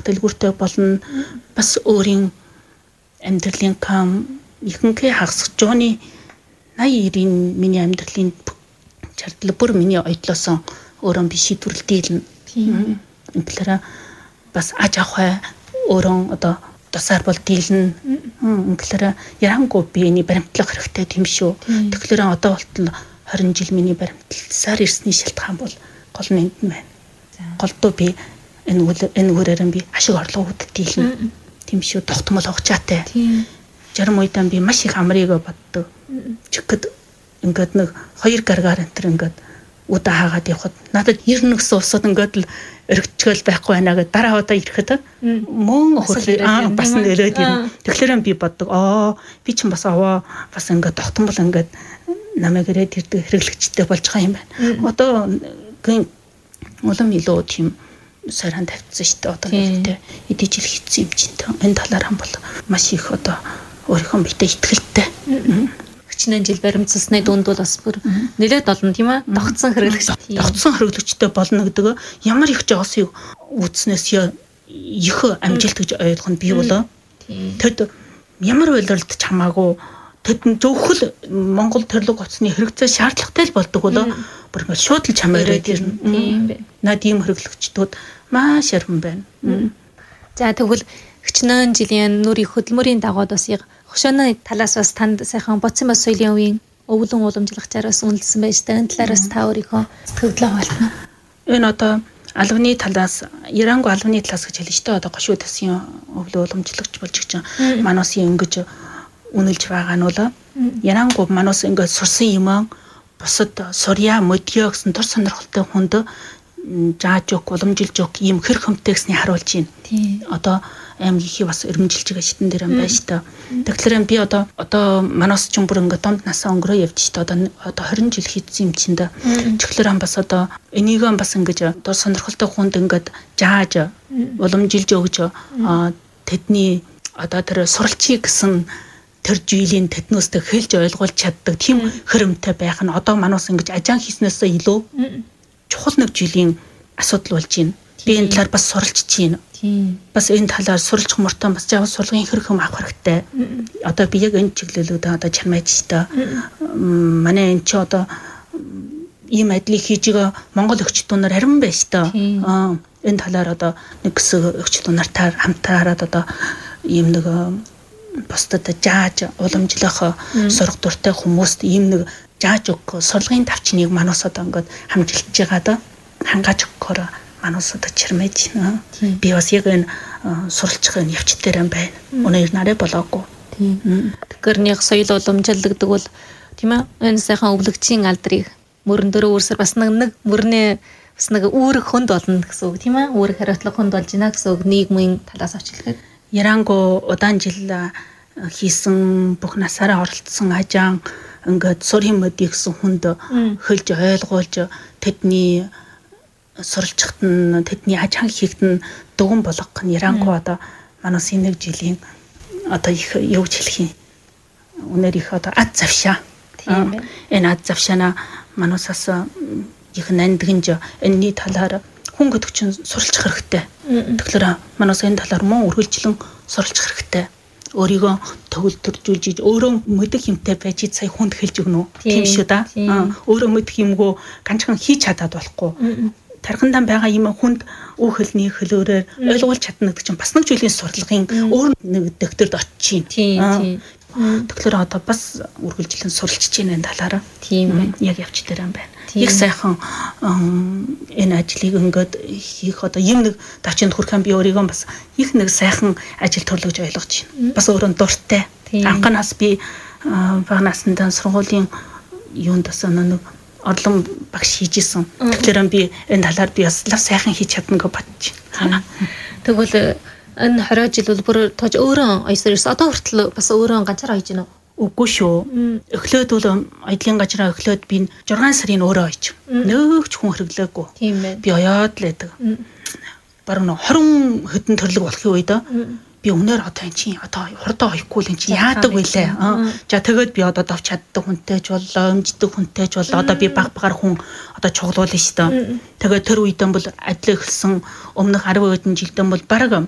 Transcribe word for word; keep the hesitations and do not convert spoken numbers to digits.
байх дэлгүүртэй болно. Бас өөрийн амьдралын кам ихэнхээ хагасч жооны наяа ирийн миний амьдралын чардлаг бүр миний ойдлоосон өөрөө би шийдвэрлэл дийлнэ. Инглера бас аж ахуй өөрөө одоо тасаар бол дийлнэ. Инглера ярангуй биений баримтлах хэрэгтэй тийм шүү. Тэгэхээр одоо болтол хорин жил миний баримтлсаар ирсний шалтгаан бол гол нь энд байна. Голдуу би энэ үл энэ үрээр би ашиг орлого үүд дийлнэ. Тийм шүү. Тогтмол хугацаатай. Жарим уйдан би маш их амрыг боддог. Чигд ингээд нэг хоёр гаргаар энэ төр ингээд удаа хаагаад явхад надад ирнэ гэсэн усууд ингээд л өргөчгөл байхгүй байна гэдэг дараа удаа ирэхэд мөн хөрөл бас нэрээд ирнэ. Тэгэхээр би боддог. Аа би ч бас аваа бас ингээд тогтмол ингээд намайг ирээд ирдэг хэрэглэгчтэй болж байгаа юм байна. Одоо гин улам илүү тийм саран тавьчихсан шүү дээ. Одоо нэгтэй эдижил хийсэн юм чинь энэ талаар хам бол маш их одоо өөрийнхөө биетэй ихтгэлтэй. Хичнээн жил баримтсасны дүнд бол бас бүр нэлээд олон тийм ээ тогтсон хэрэглэгч. Тогтсон хэрэглэгчтэй болно гэдэг ямар их жоосыг үүснээс их амжилт гэж ойлгох нь бий болоо. Тэд ямар үйлрэлт ч хамаагүй тэд зөвхөн Монгол төрлөг оцны хэрэгцээ шаардлагатай л болдог болоо. Бүр ингээд шууд л чамаа ирээд ирнэ. Тийм бэ. Наад ийм хэрэглэгчдүүд маш ярман байна. За тэгвэл хичнээн жилийн нүрийн хөдөлмөрийн дагууд бас хошооны талаас бас танд сайхан Боцсон бас соёлын үеийн өвлөн уламжлагчаараас үнэлсэн байж та энэ талаараас та өөрийнхөө сэтгэлдээ хаваална. Энэ одоо албаны талаас Ирангүй албаны талаас гэж хэлж штэ одоо гошуу тасын өвлөн уламжлагч болж чинь мануусын ингэж үнэлж байгаа нь бол Ирангүй мануус ингэж сурсан юм бусад сурья мөдгөө гэсэн төр сонирхолтой хүнд жааж өг уламжилж өг ийм хэр хөмтэй гэсний харуулж байна. Одоо аймгийн бас өргөмжилж байгаа шитэн дээр юм байна шүү дээ. Тэгэхээр би одоо одоо манаас ч бүр ингээд домд насаа өнгөрөө явж шүү дээ. Одоо одоо хорин жил хийсэн юм чинь да. Тэгэхээр бас одоо энийг бас ингээд одоо сонирхолтой хүнд ингээд жааж уламжилж өгж тэдний одоо тэр суралчийг гэсэн тэр жилийн тэднөөсөө хэлж ойлгуулж чаддаг тийм хөрөмтэй байх нь одоо манаас ингээд ажаан хийснээсээ илүү чухал нэг жилийн асуудал болж байна. Би энэ талаар бас суралцж байна. Бас энэ талаар суралцах мөртөө бас жаа сурлагын хэрэг юм авах хэрэгтэй. Одоо би яг энэ чиглэлүүд одоо чармайж та манай энэ ч одоо ийм ажлыг хийж байгаа Монгол өгчдүүнээр харин байж та энэ талаар одоо нэг хэсэг өгчдүүнартаа хамтаараад одоо ийм нэг бусдад жааж уламжлах сурах дуртай хүмүүст ийм нэг жааж өг сурлагын давчныг манаас одоо ингээд хамжилж байгаа да хангааж өгөхөөр манаас одоо чирмэж байна. Би бас яг энэ суралцах энэ явц дээр юм байна. Өнөө нарай болоогүй. Тэгэхээр нэг соёл уламжлалдаг бол тийм ээ энэ сайхан өвлөгчийн алдрыг мөрөн дөрөв үрсэр бас нэг мөрнөө бас нэг үүрэг хөнд болно гэсэн үг тийм ээ. Үүрэг хариуцлага хөнд болж байна гэсэн үг нийгмийн талаас авч хэлэхэд. Ирангүй удаан жил хийсэн бүх насаараа оролцсон ажаан ингээд сурын мөдийг гэсэн хүнд хөлж ойлгуулж тэдний суралцахт нь тэдний ажаан хийхт нь дуган болгох нь Ирангүй одоо манаас энэ нэг жилийн одоо их юу гэж хэлэх юм үнээр их одоо ад завшаа тийм ээ энэ ад завшаана манасаас их нандгинж энэний талаар хүн гэдэг чинь суралцах хэрэгтэй. Тэгэхээр манаас энэ талаар мөн үргэлжлэн суралцах хэрэгтэй. Өөрийгөө төгөлдөржүүлж өөрөө мэдэх юмтай байж сая хүнд хэлж өгнө. Тийм шүү да. Өөрөө мэдэх юмгүй ганцхан хийж чадаад болохгүй. Тархандаа байгаа юм хүнд үг хэлний хөлөөрөөр ойлгуулж чадна гэдэг чинь бас нэг зүйлийн сурлагын өөр нэг дэвтэрд очиж байна. Тэгэхээр одоо бас үргэлжлэн суралцж байна энэ талаараа. Тийм яг явж дээр юм байна. Их сайхан энэ ажлыг ингээд хийх одоо юм нэг тачинд хүрхэн би өөрийгөө бас их нэг сайхан ажил төрлөж ойлгож байна. Бас өөрөө дуртай. Анханаас би бага насндаа сургуулийн юунд бас нэг орлон багш хийжсэн. Тэгэхээр би энэ талаар би бас лав сайхан хийж чадна гэж бодож байна. Тэгвэл энэ хорой жил бол бүр тож өөрөө ойсорс одоо хүртэл бас өөрөө ганцаар ойж байна уу? Үгүй шүү. Эхлээд бол аялын газраа эхлээд би зургаан сарын өөрөө ойж. Нөөгч хүн хэрэглээгүй. Би оёод л байдаг. Баруун хорин хэдэн төрлөг болохын үед би өнөр одоо эн чинь одоо хурдан ойхгүй л эн чинь яадаг вүлээ. За тэгээд би одоо давч чаддаг хүнтэйч боллоо, өмждөг хүнтэйч боллоо. Одоо би баг багаар хүн одоо чуглуулна шүү дээ. Тэгээд тэр үедэн бол ажил эхэлсэн өмнөх арав хэдэн жилдэн бол бараг